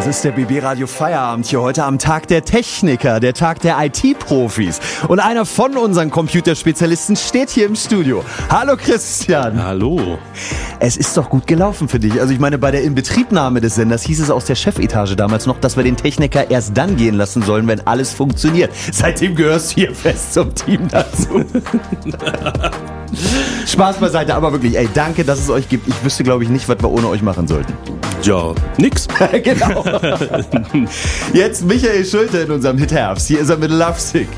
ist der BB Radio Feierabend hier heute am Tag der Techniker, der Tag der IT-Profis. Und einer von unseren Computerspezialisten steht hier im Studio. Hallo Christian. Hallo. Es ist doch gut gelaufen für dich. Also ich meine, bei der Inbetriebnahme des Senders hieß es aus der Chefetage damals noch, dass wir den Techniker erst dann gehen lassen sollen, wenn alles funktioniert. Seitdem gehörst du hier fest zum Team dazu. Spaß beiseite, aber wirklich, ey, danke, dass es euch gibt. Ich wüsste, glaube ich, nicht, was wir ohne euch machen sollten. Ja, nix. Genau. Jetzt Michael Schulte in unserem Hit Herbst. Hier ist er mit Lovesick.